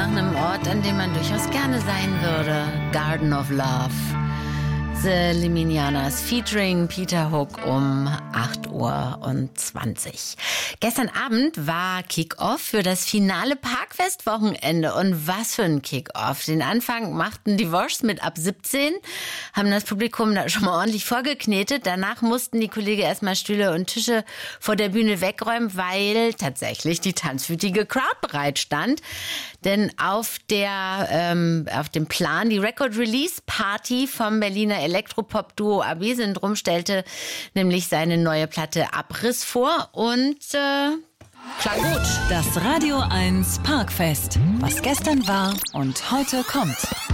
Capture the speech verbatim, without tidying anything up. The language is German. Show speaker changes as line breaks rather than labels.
nach einem Ort, an dem man durchaus gerne sein würde. Garden of Love. The Liminianas featuring Peter Hook um acht Uhr zwanzig. Gestern Abend war Kick-Off für das finale Parkfest-Wochenende. Und was für ein Kick-Off. Den Anfang machten die Woschs mit ab siebzehn, haben das Publikum da schon mal ordentlich vorgeknetet. Danach mussten die Kollegen erstmal Stühle und Tische vor der Bühne wegräumen, weil tatsächlich die tanzwütige Crowd bereit stand. Denn auf der ähm, auf dem Plan die Record-Release-Party vom Berliner Elektropop-Duo A B-Syndrom stellte nämlich seine neue Platte Abriss vor und äh, klang gut.
Das Radio eins Parkfest. Was gestern war und heute kommt.